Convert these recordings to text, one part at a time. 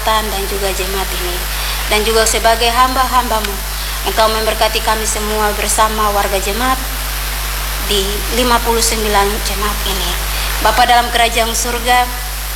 Selatan dan juga jemaat ini. Dan juga sebagai hamba-hambamu, Engkau memberkati kami semua bersama warga jemaat di 59 jemaat ini. Bapa dalam kerajaan surga,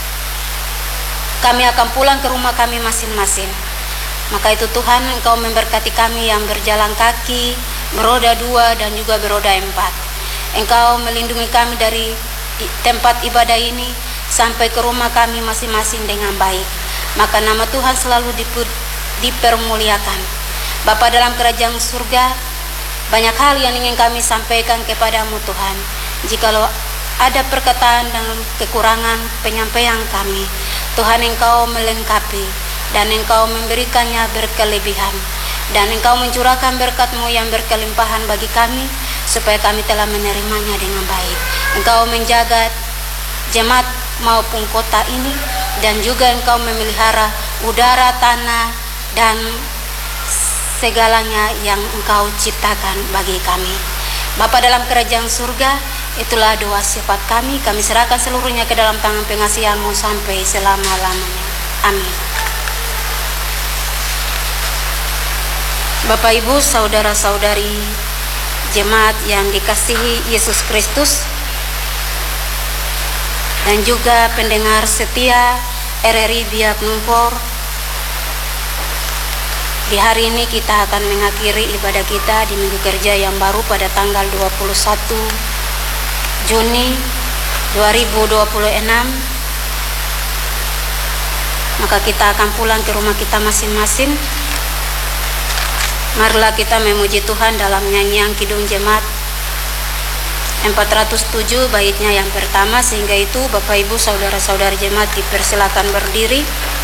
kami akan pulang ke rumah kami masing-masing. Maka itu Tuhan, Engkau memberkati kami yang berjalan kaki, beroda 2 dan juga beroda 4. Engkau melindungi kami dari tempat ibadah ini sampai ke rumah kami masing-masing dengan baik. Maka nama Tuhan selalu dipermuliakan. Bapa dalam kerajaan surga, banyak hal yang ingin kami sampaikan kepadamu Tuhan. Jikalau ada perkataan dan kekurangan penyampaian kami, Tuhan Engkau melengkapi dan Engkau memberikannya berkelebihan, dan Engkau mencurahkan berkat-Mu yang berkelimpahan bagi kami, supaya kami telah menerimanya dengan baik. Engkau menjaga jemaat maupun kota ini, dan juga Engkau memelihara udara, tanah, dan segalanya yang Engkau ciptakan bagi kami. Bapa dalam kerajaan surga, itulah doa sifat kami. Kami serahkan seluruhnya ke dalam tangan pengasihan-Mu sampai selama-lamanya. Amin. Bapak, Ibu, saudara-saudari jemaat yang dikasihi Yesus Kristus, dan juga pendengar setia RRI Biak Numfor, di hari ini kita akan mengakhiri ibadah kita di minggu kerja yang baru pada tanggal 21 Juni 2026. Maka kita akan pulang ke rumah kita masing-masing. Marilah kita memuji Tuhan dalam nyanyian Kidung Jemaat 407 baitnya yang pertama. Sehingga itu Bapak Ibu saudara-saudari jemaat dipersilakan berdiri.